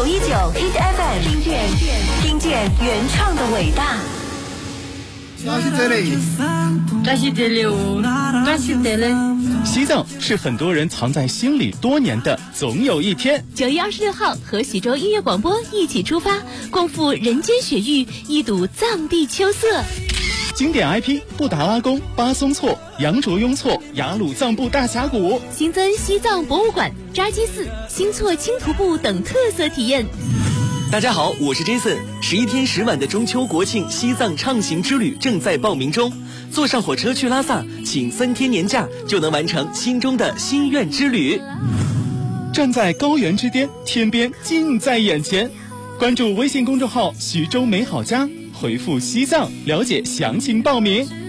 Hit FM， 听见原创的伟大。 西藏是很多人藏在心里多年的总有一天。 9月26号和徐州音乐广播一起出发，共赴人间雪域，一睹藏地秋色。 经典 IP 布达拉宫、巴松措、羊卓雍措、雅鲁藏布大峡谷， 新增西藏博物馆、扎基寺、新措轻徒步等特色体验。 大家好，我是 Jason。11天10晚的中秋国庆西藏畅行之旅正在报名中，坐上火车去拉萨，请3天年假就能完成心中的心愿之旅。 站在高原之巅，天边近在眼前。关注微信公众号徐州美好家，回复西藏了解详情报名。